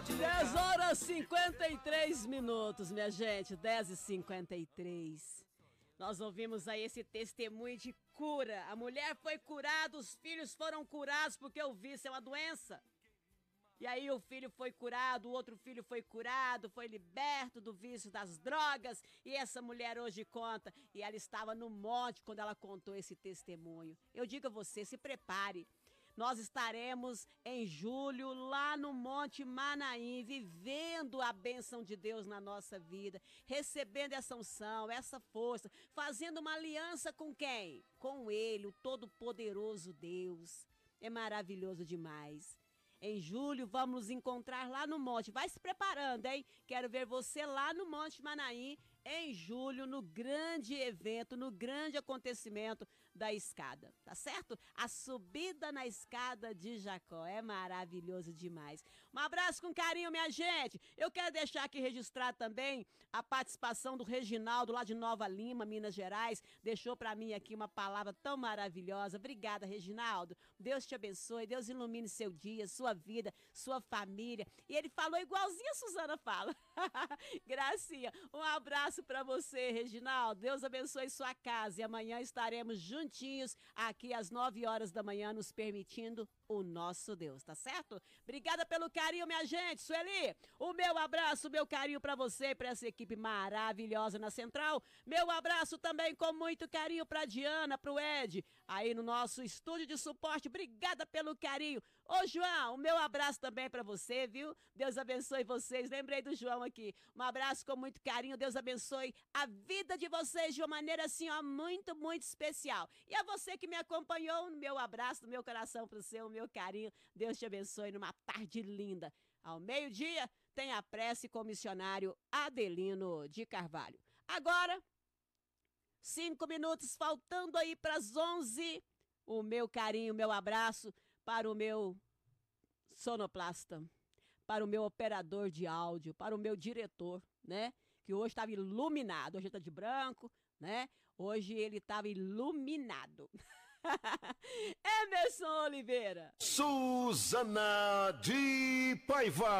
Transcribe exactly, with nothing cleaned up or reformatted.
dez horas e cinquenta e três minutos, minha gente, dez e cinquenta e três. Nós ouvimos aí esse testemunho de cura. A mulher foi curada, os filhos foram curados porque o vício é uma doença. E aí o filho foi curado, o outro filho foi curado, foi liberto do vício das drogas. E essa mulher hoje conta, e ela estava no monte quando ela contou esse testemunho. Eu digo a você, se prepare. Nós estaremos em julho lá no Monte Manaim, vivendo a bênção de Deus na nossa vida, recebendo essa unção, essa força, fazendo uma aliança com quem? Com Ele, o Todo-Poderoso Deus. É maravilhoso demais. Em julho vamos nos encontrar lá no monte. Vai se preparando, hein? Quero ver você lá no Monte Manaim em julho, no grande evento, no grande acontecimento da escada, tá certo? A subida na escada de Jacó. É maravilhoso demais. Um abraço com carinho, minha gente. Eu quero deixar aqui registrar também a participação do Reginaldo, lá de Nova Lima, Minas Gerais. Deixou pra mim aqui uma palavra tão maravilhosa. Obrigada, Reginaldo. Deus te abençoe, Deus ilumine seu dia, sua vida, sua família. E ele falou igualzinho a Suzana fala. Gracinha, um abraço para você, Reginaldo. Deus abençoe sua casa e amanhã estaremos juntinhos aqui às nove horas da manhã, nos permitindo o nosso Deus, tá certo? Obrigada pelo carinho, minha gente. Sueli, o meu abraço, o meu carinho para você e para essa equipe maravilhosa na Central. Meu abraço também com muito carinho para Diana, pro Ed, aí no nosso estúdio de suporte. Obrigada pelo carinho. Ô, João, o meu abraço também para você, viu? Deus abençoe vocês. Lembrei do João aqui. Um abraço com muito carinho. Deus abençoe a vida de vocês de uma maneira assim, ó, muito, muito especial. E a você que me acompanhou, meu abraço, do meu coração pro seu, meu carinho. Deus te abençoe numa tarde linda. Ao meio-dia tem a prece com o missionário Adelino de Carvalho. Agora, cinco minutos faltando aí para as onze. O meu carinho, meu abraço para o meu sonoplasta, para o meu operador de áudio, para o meu diretor, né? Que hoje estava iluminado. Hoje ele está de branco, né? Hoje ele estava iluminado. Emerson Oliveira. Suzana de Paiva.